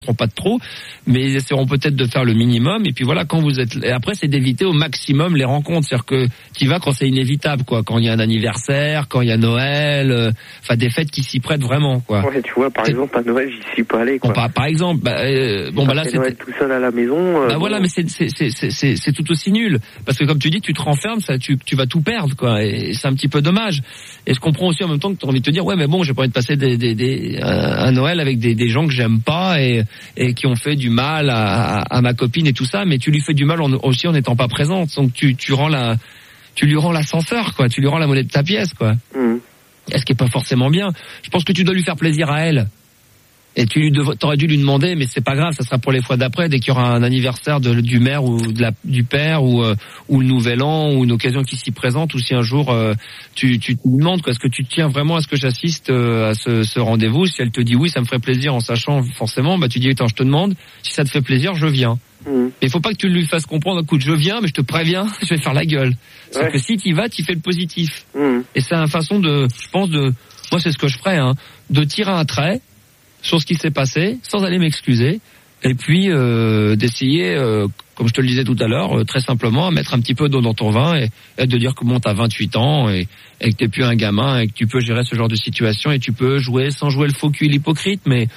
profiteront pas de trop, mais ils essaieront peut-être de faire le minimum. Et puis voilà, quand vous êtes, et après c'est d'éviter au maximum les rencontres, c'est-à-dire que tu vas quand c'est inévitable, quoi, quand il y a un anniversaire, quand il y a Noël, enfin des fêtes qui s'y prêtent vraiment, quoi. Ouais, tu vois, par exemple à Noël, j'y suis pas allé, quoi. Bon, par exemple, là c'est Noël tout seul à la maison. voilà, mais c'est tout aussi nul, parce que comme tu dis, tu te renfermes, ça, tu vas tout perdre, quoi, et c'est un petit peu dommage. Et je comprends aussi en même temps que tu as envie de te dire, ouais, mais bon, j'ai pas envie de passer un Noël avec des gens que j'aime pas et qui ont fait du mal à ma copine et tout ça, mais tu lui fais du mal aussi en n'étant pas présente. Donc tu lui rends l'ascenseur, quoi, tu lui rends la monnaie de ta pièce, quoi. Ce qui est pas forcément bien. Je pense que tu dois lui faire plaisir à elle. Et t'aurais dû lui demander, mais c'est pas grave, ça sera pour les fois d'après, dès qu'il y aura un anniversaire du maire ou du père ou le nouvel an ou une occasion qui s'y présente, ou si un jour tu te demandes, quoi, est-ce que tu tiens vraiment à ce que j'assiste à ce rendez-vous? Si elle te dit oui, ça me ferait plaisir, en sachant forcément, tu dis attends, je te demande, si ça te fait plaisir, je viens. Il faut pas que tu lui fasses comprendre, écoute, je viens, mais je te préviens, je vais faire la gueule. Sauf que si tu y vas, tu fais le positif. Et c'est une façon moi c'est ce que je ferais, de tirer un trait sur ce qui s'est passé, sans aller m'excuser, et puis d'essayer, comme je te le disais tout à l'heure, très simplement, à mettre un petit peu d'eau dans ton vin et de dire que bon, t'as 28 ans et que t'es plus un gamin et que tu peux gérer ce genre de situation et tu peux jouer sans jouer le faux cul, l'hypocrite, mais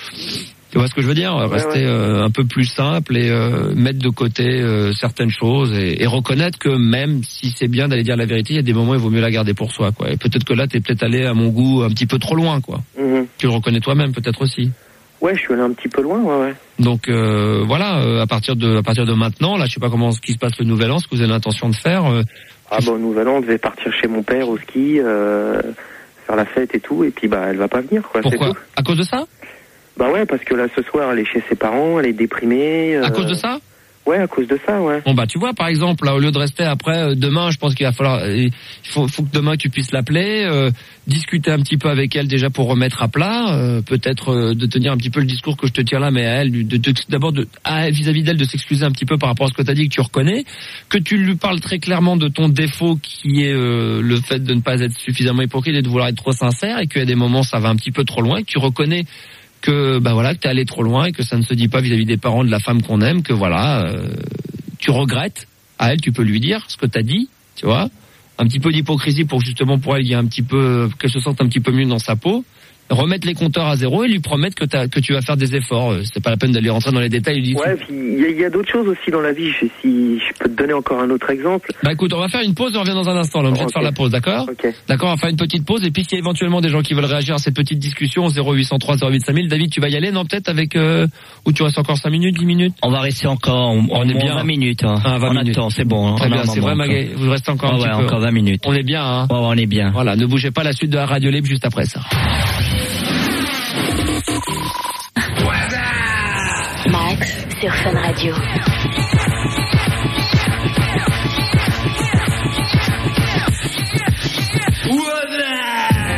tu vois ce que je veux dire, rester un peu plus simple et mettre de côté certaines choses et reconnaître que même si c'est bien d'aller dire la vérité, il y a des moments où il vaut mieux la garder pour soi, quoi. Et peut-être que là t'es peut-être allé à mon goût un petit peu trop loin, quoi. Tu le reconnais toi-même peut-être aussi. Ouais, je suis allé un petit peu loin, ouais. Donc voilà, à partir de maintenant, là je sais pas ce qui se passe le nouvel an, ce que vous avez l'intention de faire. Au nouvel an, on devait partir chez mon père au ski, faire la fête et tout, et puis elle va pas venir, quoi. Pourquoi? C'est tout. À cause de ça? Bah ouais, parce que là ce soir elle est chez ses parents, elle est déprimée. À cause de ça? Ouais, à cause de ça, ouais. Bon tu vois, par exemple, là, au lieu de rester après demain, je pense qu'il va falloir, il faut que demain tu puisses l'appeler, discuter un petit peu avec elle déjà pour remettre à plat, peut-être de tenir un petit peu le discours que je te tiens là, mais à elle, d'abord vis-à-vis d'elle de s'excuser un petit peu par rapport à ce que tu as dit, que tu reconnais, que tu lui parles très clairement de ton défaut qui est le fait de ne pas être suffisamment hypocrite et de vouloir être trop sincère, et qu'à des moments ça va un petit peu trop loin, et que tu reconnais que que t'es allé trop loin et que ça ne se dit pas vis-à-vis des parents de la femme qu'on aime, que tu regrettes. À elle, tu peux lui dire ce que t'as dit, tu vois, un petit peu d'hypocrisie pour justement pour elle, il y a un petit peu qu'elle se sente un petit peu mieux dans sa peau. Remettre les compteurs à zéro et lui promettre que tu vas faire des efforts. C'est pas la peine d'aller rentrer dans les détails. Ouais, puis il y a d'autres choses aussi dans la vie. Si je peux te donner encore un autre exemple. Écoute, on va faire une pause et on revient dans un instant. Là, on est obligé de faire la pause, d'accord? D'accord, on va faire une petite pause et puis s'il y a éventuellement des gens qui veulent réagir à cette petite discussion, 0803 08 5000. David, tu vas y aller, non? Peut-être avec ou tu restes encore 5 minutes, 10 minutes? On va rester encore. On est bien 20 minutes. 20 minutes. Attends, c'est bon. Très bien, c'est vrai, Maguet. Vous restez encore un petit peu. Encore 20 minutes. On est bien, hein? Ouais, on est bien. Voilà, ne bougez pas, la suite de la radio libre juste après ça. Max sur Fun Radio.